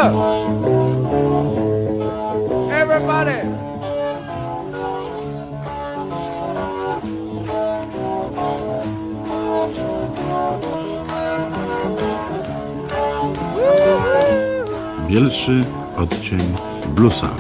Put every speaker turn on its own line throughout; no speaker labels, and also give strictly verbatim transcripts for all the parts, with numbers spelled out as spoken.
up! Everybody!
Pierwszy odcień bluesa.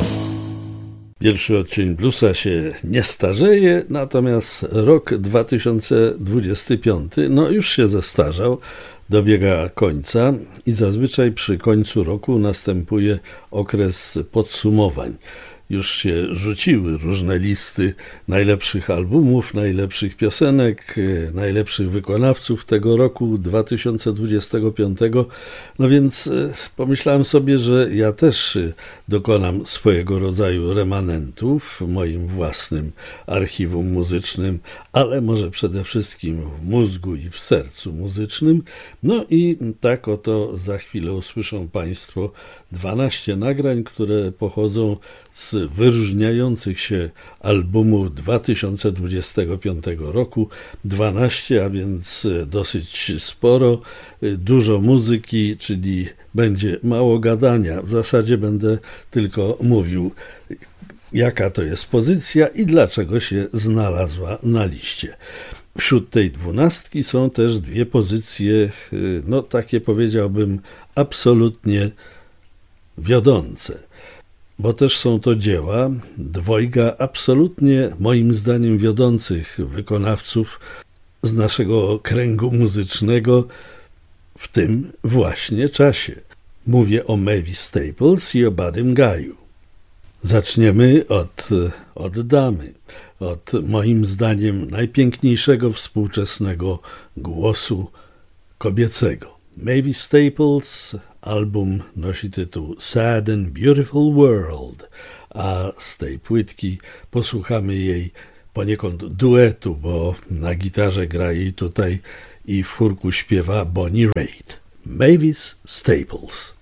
Pierwszy odcień bluesa się nie starzeje, natomiast rok dwa tysiące dwudziesty piąty no już się zestarzał, dobiega końca i zazwyczaj przy końcu roku następuje okres podsumowań. Już się rzuciły różne listy najlepszych albumów, najlepszych piosenek, najlepszych wykonawców tego roku dwa tysiące dwudziestego piątego. No więc pomyślałem sobie, że ja też dokonam swojego rodzaju remanentu w moim własnym archiwum muzycznym, ale może przede wszystkim w mózgu i w sercu muzycznym. No i tak oto za chwilę usłyszą Państwo dwanaście nagrań, które pochodzą z wyróżniających się albumów dwa tysiące dwudziestego piątego roku. dwanaście, a więc dosyć sporo, dużo muzyki, czyli będzie mało gadania. W zasadzie będę tylko mówił, jaka to jest pozycja i dlaczego się znalazła na liście. Wśród tej dwunastki są też dwie pozycje, no takie powiedziałbym, absolutnie wiodące, bo też są to dzieła dwojga absolutnie, moim zdaniem, wiodących wykonawców z naszego kręgu muzycznego w tym właśnie czasie. Mówię o Mavis Staples i o Buddym Guy'u. Zaczniemy od, od damy, od moim zdaniem najpiękniejszego współczesnego głosu kobiecego. Mavis Staples, album nosi tytuł Sad and Beautiful World, a z tej płytki posłuchamy jej poniekąd duetu, bo na gitarze gra jej tutaj i w chórku śpiewa Bonnie Raitt. Mavis Staples.